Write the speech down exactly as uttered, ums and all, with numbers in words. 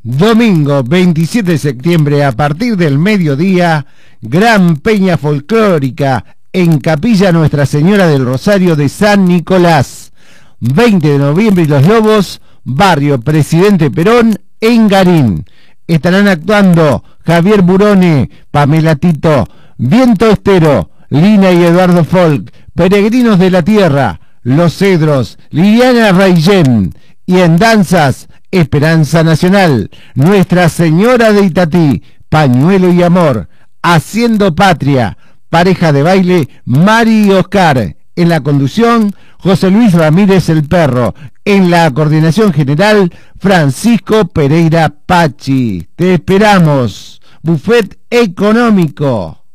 Domingo veintisiete de septiembre a partir del mediodía, gran peña folclórica en Capilla Nuestra Señora del Rosario de San Nicolás. veinte de noviembre y Los Lobos, barrio Presidente Perón, en Garín. Estarán actuando Javier Burone, Pamela Tito, Viento Estero, Lina y Eduardo Folk, Peregrinos de la Tierra, Los Cedros, Liliana Raillén, y en danzas, Esperanza Nacional, Nuestra Señora de Itatí, Pañuelo y Amor, Haciendo Patria, pareja de baile Mari y Oscar, en la conducción José Luis Ramírez el Perro, en la coordinación general Francisco Pereira Pachi. Te esperamos, Buffet Económico.